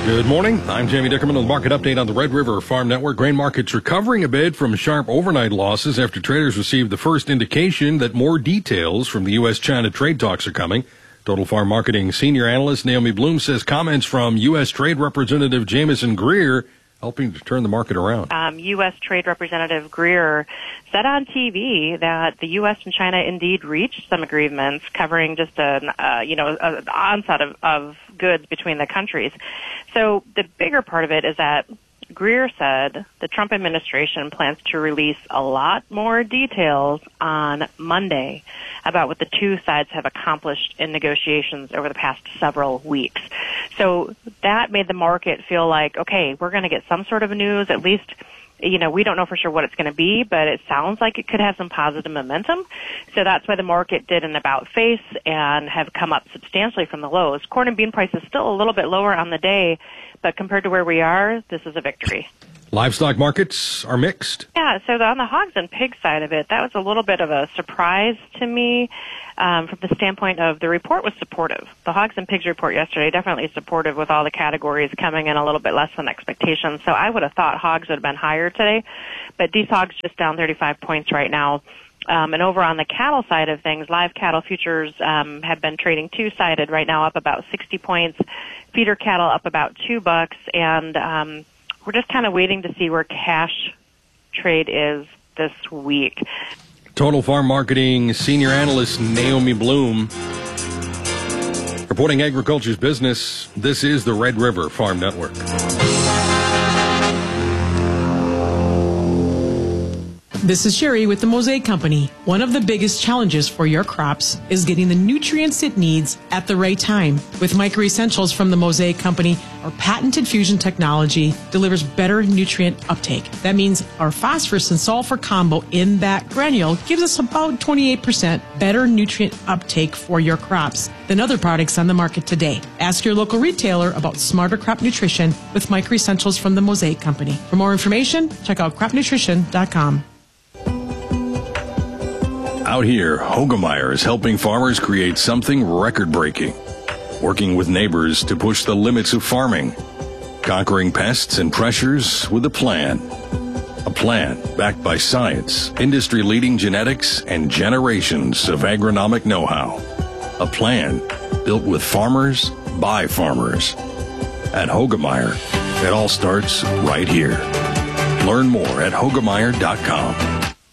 Good morning. I'm Jamie Dickerman with the market update on the Red River Farm Network. Grain markets recovering a bit from sharp overnight losses after traders received the first indication that more details from the U.S.-China trade talks are coming. Total Farm Marketing senior analyst Naomi Bloom says comments from U.S. Trade Representative Jamison Greer helping to turn the market around. U.S. Trade Representative Greer said on TV that the U.S. and China indeed reached some agreements covering just an onset of goods between the countries. So the bigger part of it is that Greer said the Trump administration plans to release a lot more details on Monday about what the two sides have accomplished in negotiations over the past several weeks. So that made the market feel like, okay, we're going to get some sort of news, at least, we don't know for sure what it's going to be, but it sounds like it could have some positive momentum. So that's why the market did an about face and have come up substantially from the lows. Corn and bean prices still a little bit lower on the day, but compared to where we are, this is a victory. Livestock markets are mixed. Yeah, so on the hogs and pig side of it, that was a little bit of a surprise to me from the standpoint of the report was supportive. The hogs and pigs report yesterday definitely supportive with all the categories coming in a little bit less than expectations. So I would have thought hogs would have been higher today, but these hogs just down 35 points right now. And over on the cattle side of things, live cattle futures have been trading two-sided right now, up about 60 points. Feeder cattle up about $2, and we're just kind of waiting to see where cash trade is this week. Total Farm Marketing senior analyst Naomi Bloom reporting agriculture's business. This is the Red River Farm Network. This is Sherry with the Mosaic Company. One of the biggest challenges for your crops is getting the nutrients it needs at the right time. With Micro Essentials from the Mosaic Company, our patented fusion technology delivers better nutrient uptake. That means our phosphorus and sulfur combo in that granule gives us about 28% better nutrient uptake for your crops than other products on the market today. Ask your local retailer about smarter crop nutrition with Micro Essentials from the Mosaic Company. For more information, check out cropnutrition.com. Out here, Hoegemeyer is helping farmers create something record-breaking, working with neighbors to push the limits of farming, conquering pests and pressures with a plan backed by science, industry-leading genetics, and generations of agronomic know-how. A plan built with farmers by farmers. At Hoegemeyer, it all starts right here. Learn more at Hoegemeyer.com.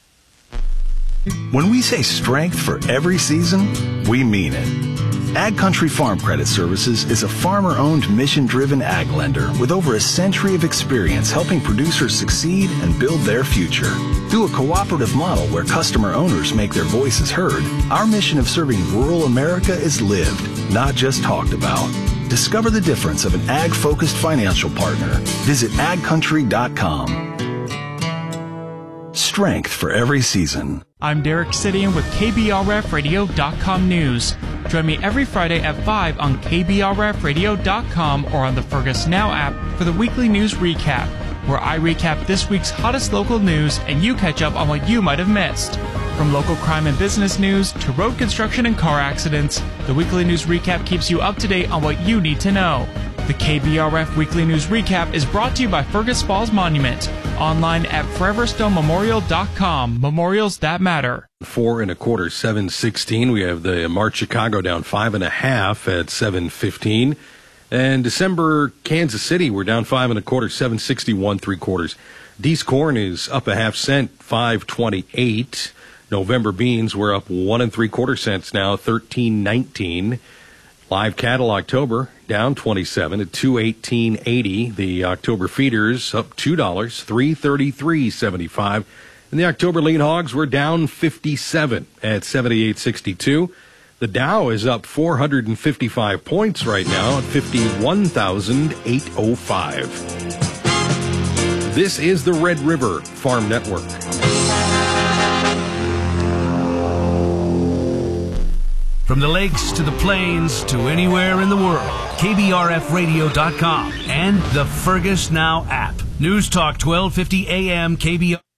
When we say strength for every season, we mean it. Ag Country Farm Credit Services is a farmer-owned, mission-driven ag lender with over a century of experience helping producers succeed and build their future. Through a cooperative model where customer owners make their voices heard, our mission of serving rural America is lived, not just talked about. Discover the difference of an ag-focused financial partner. Visit agcountry.com. Strength for every season. I'm Derek Sidian with KBRFradio.com News. Join me every Friday at 5 on KBRFradio.com or on the Fergus Now app for the weekly news recap, where I recap this week's hottest local news and you catch up on what you might have missed. From local crime and business news to road construction and car accidents, the weekly news recap keeps you up to date on what you need to know. The KBRF Weekly News Recap is brought to you by Fergus Falls Monument. Online at foreverstonемemorial.com. Memorials that matter. 4 1/4, 7:16. We have the March Chicago down 5.5 at 7:15. And December Kansas City, we're down 5 1/4, 7:61 3/4. Dees corn is up a half cent, 5.28. November beans, we're up 1 3/4 cents now, 13.19. Live cattle October down 27 at 218.80. The October feeders up $2, 333.75. And the October lean hogs were down 57 at 78.62. The Dow is up 455 points right now at 51,805. This is the Red River Farm Network. From the lakes to the plains to anywhere in the world, KBRFradio.com and the Fergus Now app. News Talk 1250 AM KBR.